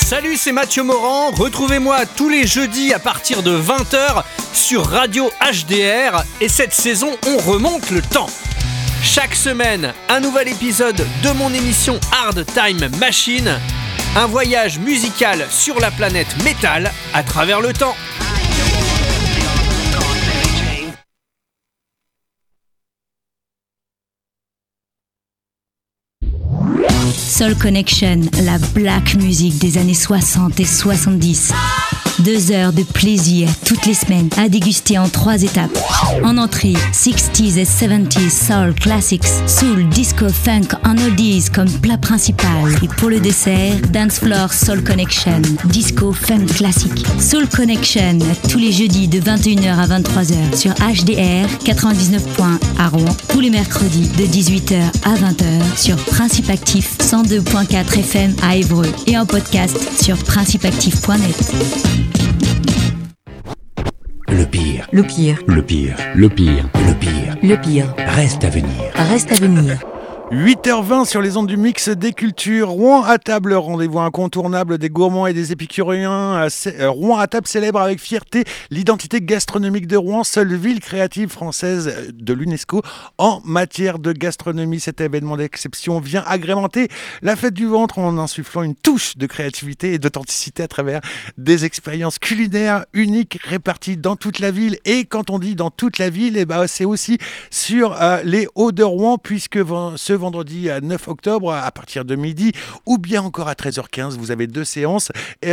Salut, c'est Mathieu Morand. Retrouvez-moi tous les jeudis à partir de 20h sur Radio HDR. Et cette saison, on remonte le temps. Chaque semaine, un nouvel épisode de mon émission Hard Time Machine. Un voyage musical sur la planète métal à travers le temps. Soul Connection, la black music des années 60 et 70. 2 heures de plaisir toutes les semaines à déguster en 3 étapes. En entrée, 60s et 70s soul classics, soul, disco, funk en oldies comme plat principal. Et pour le dessert, Dance Floor Soul Connection, disco, funk classique. Soul Connection, tous les jeudis de 21h à 23h sur HDR 99.1 à Rouen. Tous les mercredis de 18h à 20h sur Principe Actif 102.4 FM à Évreux. Et en podcast sur principeactif.net. Le pire. Le pire. Le pire. Le pire. Le pire. Le pire. Reste à venir. Reste à venir. 8h20 sur les ondes du mix des cultures. Rouen à table, rendez-vous incontournable des gourmands et des épicuriens. Rouen à table célèbre avec fierté l'identité gastronomique de Rouen, seule ville créative française de l'UNESCO en matière de gastronomie. Cet événement d'exception vient agrémenter la fête du ventre en insufflant une touche de créativité et d'authenticité à travers des expériences culinaires uniques réparties dans toute la ville. Et quand on dit dans toute la ville, c'est aussi sur les Hauts de Rouen, puisque ce vendredi 9 octobre à partir de midi ou bien encore à 13h15, vous avez 2 séances.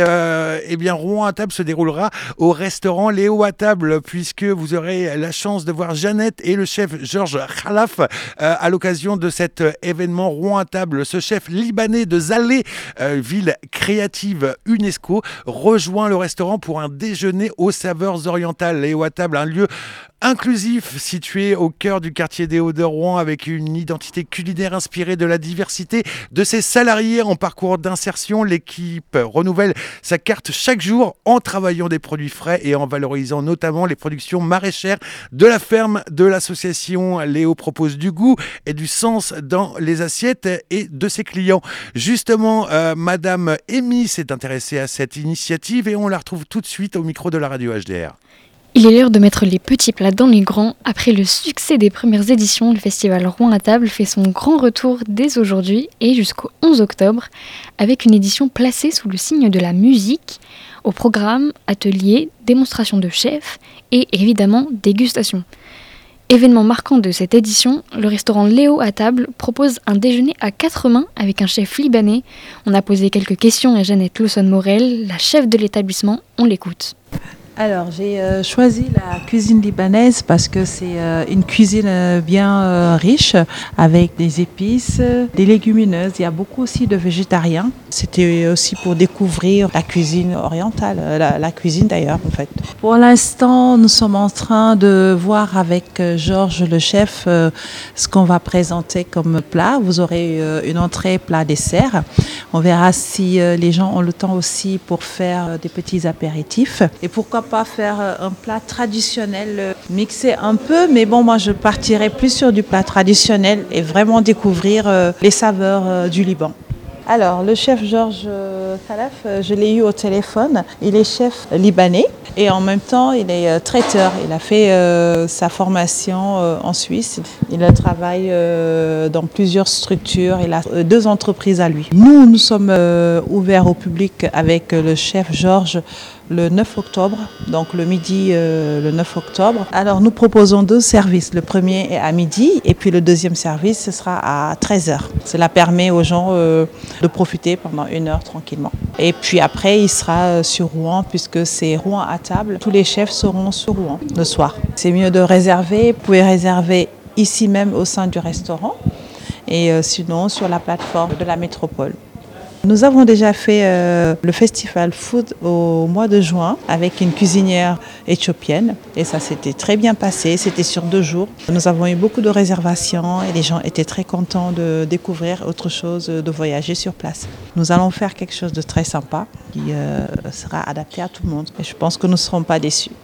Rouen à table se déroulera au restaurant Léo à table, puisque vous aurez la chance de voir Jeannette et le chef Georges Khalaf à l'occasion de cet événement Rouen à table. Ce chef libanais de Zalé, ville créative UNESCO, rejoint le restaurant pour un déjeuner aux saveurs orientales. Léo à table, un lieu inclusif situé au cœur du quartier des Hauts de Rouen, avec une identité culinaire inspirée de la diversité de ses salariés en parcours d'insertion. L'équipe renouvelle sa carte chaque jour en travaillant des produits frais et en valorisant notamment les productions maraîchères de la ferme de l'association. Léo propose du goût et du sens dans les assiettes et de ses clients. Justement, Madame Amy s'est intéressée à cette initiative et on la retrouve tout de suite au micro de la radio HDR. Il est l'heure de mettre les petits plats dans les grands. Après le succès des premières éditions, le festival Rouen à table fait son grand retour dès aujourd'hui et jusqu'au 11 octobre, avec une édition placée sous le signe de la musique. Au programme, ateliers, démonstrations de chefs et évidemment dégustation. Événement marquant de cette édition, le restaurant Léo à table propose un déjeuner à 4 mains avec un chef libanais. On a posé quelques questions à Jeannette Lawson-Morel, la chef de l'établissement. On l'écoute. Alors, j'ai choisi la cuisine libanaise parce que c'est une cuisine bien riche, avec des épices, des légumineuses. Il y a beaucoup aussi de végétariens. C'était aussi pour découvrir la cuisine orientale, la cuisine d'ailleurs en fait. Pour l'instant, nous sommes en train de voir avec Georges, le chef, ce qu'on va présenter comme plat. Vous aurez une entrée, plat, dessert. On verra si les gens ont le temps aussi pour faire des petits apéritifs. Et pourquoi pas faire un plat traditionnel, mixer un peu, mais bon, moi je partirais plus sur du plat traditionnel et vraiment découvrir les saveurs du Liban. Alors, le chef Georges Khalaf, je l'ai eu au téléphone. Il est chef libanais et en même temps, il est traiteur. Il a fait sa formation en Suisse. Il travaille dans plusieurs structures. Il a 2 entreprises à lui. Nous sommes ouverts au public avec le chef Georges le 9 octobre, donc le midi le 9 octobre. Alors nous proposons 2 services. Le premier est à midi et puis le deuxième service, ce sera à 13h. Cela permet aux gens de profiter pendant 1 heure tranquillement. Et puis après, il sera sur Rouen puisque c'est Rouen à table. Tous les chefs seront sur Rouen le soir. C'est mieux de réserver. Vous pouvez réserver ici même au sein du restaurant et sinon sur la plateforme de la métropole. Nous avons déjà fait le festival food au mois de juin avec une cuisinière éthiopienne et ça s'était très bien passé, c'était sur 2 jours. Nous avons eu beaucoup de réservations et les gens étaient très contents de découvrir autre chose, de voyager sur place. Nous allons faire quelque chose de très sympa qui sera adapté à tout le monde et je pense que nous ne serons pas déçus.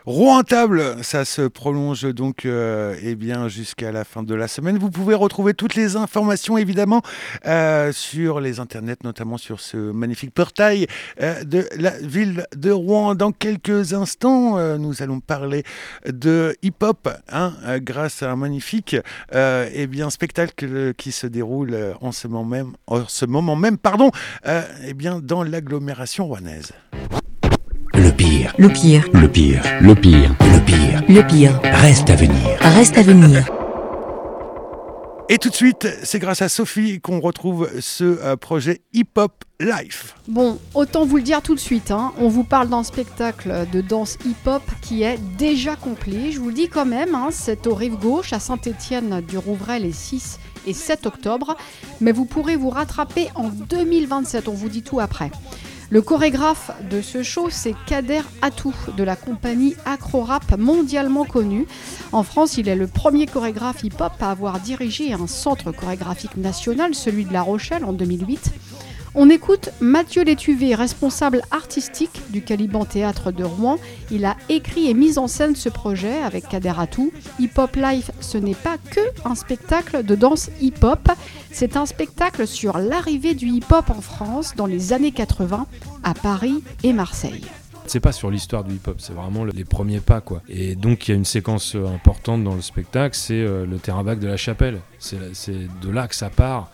Rouen à table, ça se prolonge donc jusqu'à la fin de la semaine. Vous pouvez retrouver toutes les informations évidemment sur les internets, notamment sur ce magnifique portail de la ville de Rouen. Dans quelques instants, nous allons parler de hip-hop grâce à un magnifique spectacle qui se déroule en ce moment même, dans l'agglomération rouennaise. Le pire. Le pire. Le pire. Le pire. Le pire. Le pire. Reste à venir. Reste à venir. Et tout de suite, c'est grâce à Sophie qu'on retrouve ce projet Hip Hop Life. Bon, autant vous le dire tout de suite, on vous parle d'un spectacle de danse hip-hop qui est déjà complet. Je vous le dis quand même, c'est au Rive-Gauche, à Saint-Étienne-du-Rouvray, les 6 et 7 octobre. Mais vous pourrez vous rattraper en 2027, on vous dit tout après. Le chorégraphe de ce show, c'est Kader Atou, de la compagnie Acro-Rap, mondialement connue. En France, il est le premier chorégraphe hip-hop à avoir dirigé un centre chorégraphique national, celui de La Rochelle, en 2008. On écoute Mathieu Létuvé, responsable artistique du Caliban Théâtre de Rouen. Il a écrit et mis en scène ce projet avec Kader Atou. Hip Hop Life, ce n'est pas que un spectacle de danse hip-hop, c'est un spectacle sur l'arrivée du hip-hop en France dans les années 80 à Paris et Marseille. C'est pas sur l'histoire du hip-hop, c'est vraiment les premiers pas, quoi. Et donc il y a une séquence importante dans le spectacle, c'est le terrain vague de la Chapelle. C'est de là que ça part.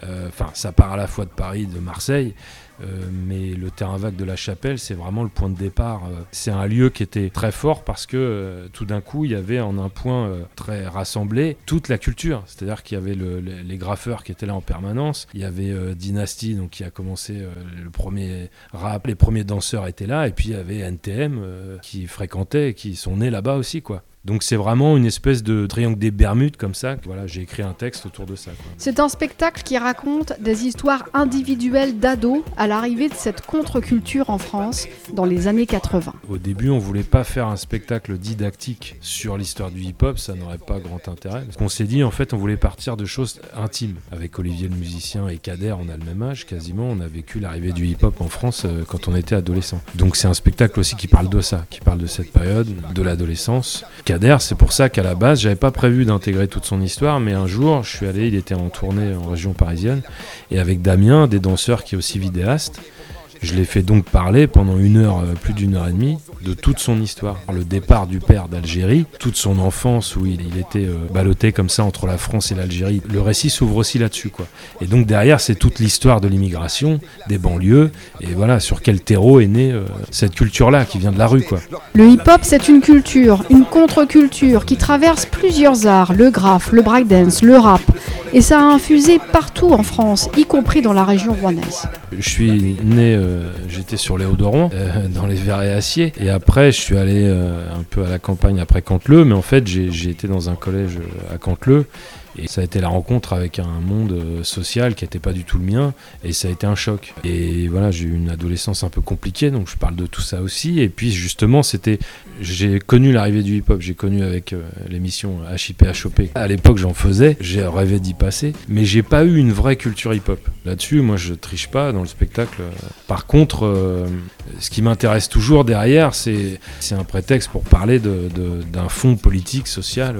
Ça part à la fois de Paris, de Marseille, mais le terrain vague de la Chapelle, c'est vraiment le point de départ. C'est un lieu qui était très fort parce que tout d'un coup, il y avait en un point très rassemblé toute la culture. C'est-à-dire qu'il y avait les graffeurs qui étaient là en permanence. Il y avait Dynasty, donc qui a commencé le premier rap. Les premiers danseurs étaient là. Et puis il y avait NTM qui fréquentait, qui sont nés là-bas aussi, quoi. Donc c'est vraiment une espèce de triangle des Bermudes comme ça. Voilà, j'ai écrit un texte autour de ça, quoi. C'est un spectacle qui raconte des histoires individuelles d'ados à l'arrivée de cette contre-culture en France dans les années 80. Au début, on voulait pas faire un spectacle didactique sur l'histoire du hip-hop, ça n'aurait pas grand intérêt. Parce qu'on s'est dit, en fait, on voulait partir de choses intimes. Avec Olivier le musicien et Kader, on a le même âge quasiment. On a vécu l'arrivée du hip-hop en France quand on était adolescent. Donc c'est un spectacle aussi qui parle de ça, qui parle de cette période, de l'adolescence. Kader, c'est pour ça qu'à la base, j'avais pas prévu d'intégrer toute son histoire, mais un jour, je suis allé, il était en tournée en région parisienne, et avec Damien, des danseurs qui est aussi vidéaste, je l'ai fait donc parler pendant plus d'une heure et demie, de toute son histoire. Le départ du père d'Algérie, toute son enfance où il était ballotté comme ça entre la France et l'Algérie. Le récit s'ouvre aussi là-dessus, quoi. Et donc derrière, c'est toute l'histoire de l'immigration, des banlieues, et voilà, sur quel terreau est née cette culture-là qui vient de la rue, quoi. Le hip-hop, c'est une culture, une contre-culture qui traverse plusieurs arts, le graphe, le breakdance, le rap. Et ça a infusé partout en France, y compris dans la région rouennaise. Je suis né, j'étais sur les Hauts-de-Rouen, dans les Verrets Aciers. Et après, je suis allé un peu à la campagne après Canteleu. Mais en fait, j'ai été dans un collège à Canteleu. Et ça a été la rencontre avec un monde social qui n'était pas du tout le mien, et ça a été un choc. Et voilà, j'ai eu une adolescence un peu compliquée, donc je parle de tout ça aussi. Et puis justement, j'ai connu l'arrivée du hip-hop, j'ai connu avec l'émission HIP HOP. À l'époque, j'en faisais, j'ai rêvé d'y passer, mais j'ai pas eu une vraie culture hip-hop. Là-dessus, moi, je triche pas dans le spectacle. Par contre, ce qui m'intéresse toujours derrière, c'est un prétexte pour parler d'un fond politique, social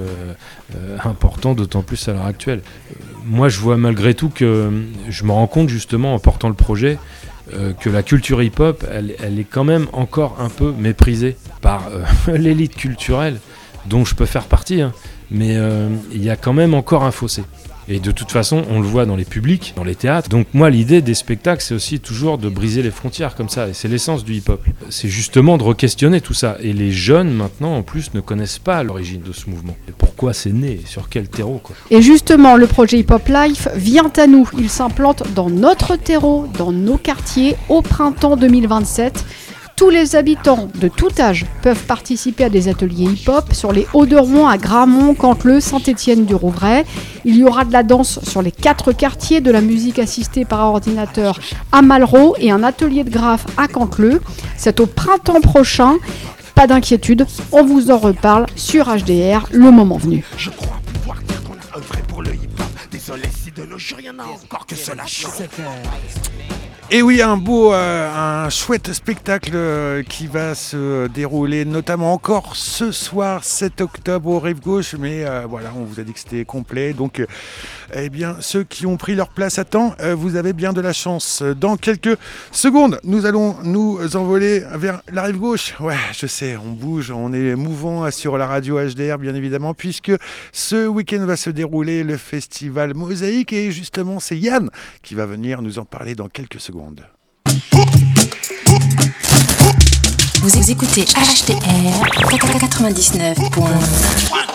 important, d'autant plus à l'heure actuelle. Moi, je vois malgré tout que je me rends compte justement en portant le projet que la culture hip-hop, elle est quand même encore un peu méprisée par l'élite culturelle dont je peux faire partie, hein. Mais il y a quand même encore un fossé. Et de toute façon, on le voit dans les publics, dans les théâtres. Donc moi, l'idée des spectacles, c'est aussi toujours de briser les frontières comme ça. Et c'est l'essence du hip-hop. C'est justement de re-questionner tout ça. Et les jeunes, maintenant, en plus, ne connaissent pas l'origine de ce mouvement. Et pourquoi c'est né, sur quel terreau, quoi. Et justement, le projet Hip Hop Life vient à nous. Il s'implante dans notre terreau, dans nos quartiers, au printemps 2027. Tous les habitants de tout âge peuvent participer à des ateliers hip-hop sur les Hauts-de-Rouen, à Gramont, Canteleu, Saint-Étienne-du-Rouvray. Il y aura de la danse sur les 4 quartiers, de la musique assistée par ordinateur à Malraux et un atelier de graphe à Canteleu. C'est au printemps prochain. Pas d'inquiétude, on vous en reparle sur HDR le moment venu. Je crois pouvoir dire qu'on a œuvré pour le hip-hop. Désolé si de nos jours, il y en a encore que cela chante. Et oui, un chouette spectacle qui va se dérouler notamment encore ce soir 7 octobre au Rive Gauche, mais voilà, on vous a dit que c'était complet, donc eh bien ceux qui ont pris leur place à temps, vous avez bien de la chance. Dans quelques secondes, nous allons nous envoler vers la Rive Gauche. Ouais, je sais, on bouge, on est mouvant sur la radio HDR bien évidemment, puisque ce week-end va se dérouler le festival Mosaïque, et justement c'est Yann qui va venir nous en parler dans quelques secondes. Vous écoutez HDR 99.